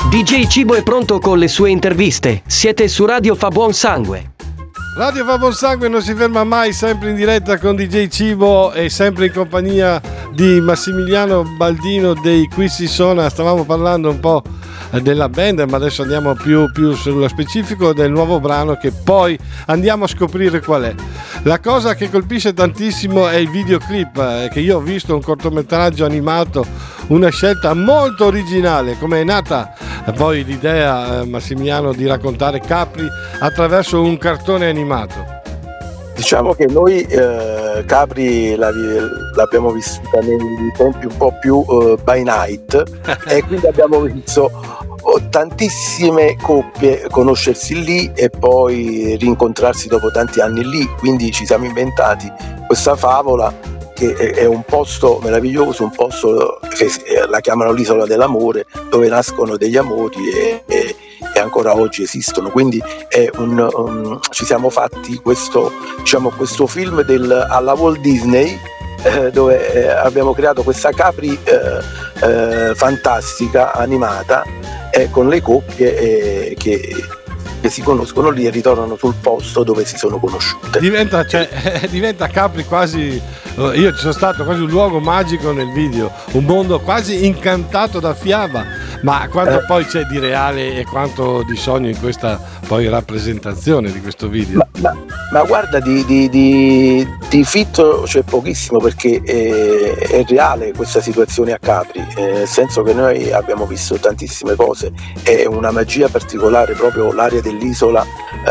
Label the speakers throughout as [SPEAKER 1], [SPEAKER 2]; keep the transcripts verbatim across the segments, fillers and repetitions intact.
[SPEAKER 1] D J Cibo è pronto con le sue interviste. Siete su Radio Fa Buon Sangue.
[SPEAKER 2] Radio Fa Buon Sangue non si ferma mai, sempre in diretta con D J Cibo e sempre in compagnia di Massimiliano Baldino dei Qui Si Sona. Stavamo parlando un po' della band, ma adesso andiamo più, più sullo specifico del nuovo brano, che poi andiamo a scoprire qual è. La cosa che colpisce tantissimo è il videoclip, eh, che io ho visto, un cortometraggio animato, una scelta molto originale. Come è nata poi l'idea, eh, Massimiliano, di raccontare Capri attraverso un cartone animato?
[SPEAKER 3] Diciamo che noi eh, Capri la, l'abbiamo vissuta nei tempi un po' più eh, by night e quindi abbiamo visto oh, tantissime coppie conoscersi lì e poi rincontrarsi dopo tanti anni lì, quindi ci siamo inventati questa favola che è un posto meraviglioso, un posto che la chiamano l'isola dell'amore, dove nascono degli amori e, e, e ancora oggi esistono. Quindi è un, um, ci siamo fatti questo, diciamo, questo film del, alla Walt Disney, eh, dove eh, abbiamo creato questa Capri eh, eh, fantastica, animata, eh, con le coppie eh, che che si conoscono lì e ritornano sul posto dove si sono conosciute.
[SPEAKER 2] Diventa, cioè, diventa Capri quasi, io ci sono stato, quasi un luogo magico nel video, un mondo quasi incantato da fiaba, ma quanto eh. poi c'è di reale e quanto di sogno in questa poi rappresentazione di questo video?
[SPEAKER 3] Ma, ma, ma guarda, di, di, di, di fitto c'è pochissimo, perché è, è reale questa situazione a Capri, eh, nel senso che noi abbiamo visto tantissime cose, è una magia particolare proprio l'area dell'isola,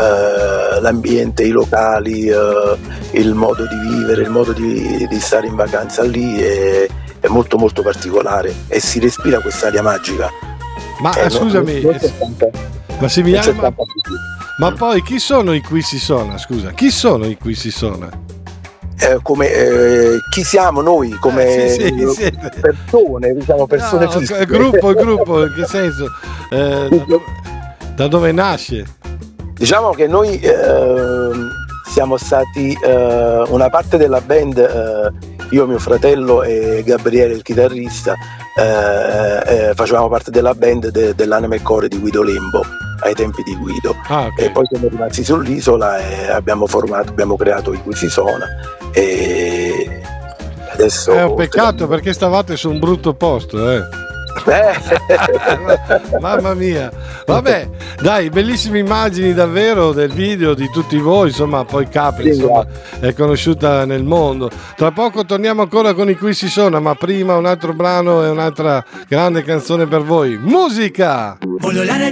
[SPEAKER 3] eh, l'ambiente, i locali, eh, il modo di vivere, il modo di, di stare in vacanza lì è, è molto molto particolare e si respira quest'aria magica.
[SPEAKER 2] Ma eh, scusami, non, non Massimiliano, ma, ma poi chi sono i Qui Si Sona? Scusa, chi sono i Qui Si Sona?
[SPEAKER 3] Eh, come eh, chi siamo noi come
[SPEAKER 2] eh, sì, sì,
[SPEAKER 3] persone, diciamo persone
[SPEAKER 2] no,
[SPEAKER 3] fisiche.
[SPEAKER 2] Il gruppo, il gruppo, in che senso? Eh, da, dove, da dove nasce?
[SPEAKER 3] Diciamo che noi eh, siamo stati eh, una parte della band, eh, io, mio fratello e Gabriele il chitarrista, eh, eh, facevamo parte della band de, dell'Anime Core di Guido Lembo ai tempi di Guido.
[SPEAKER 2] Ah, okay.
[SPEAKER 3] E poi siamo rimasti sull'isola e abbiamo formato, abbiamo creato i Qui Si Sona e adesso
[SPEAKER 2] è un peccato perché stavate su un brutto posto, eh. Mamma mia, vabbè, dai, bellissime immagini davvero del video di tutti voi, insomma, poi Capri, insomma, è conosciuta nel mondo. Tra poco torniamo ancora con i Qui Si Sona, ma prima un altro brano e un'altra grande canzone per voi. Musica!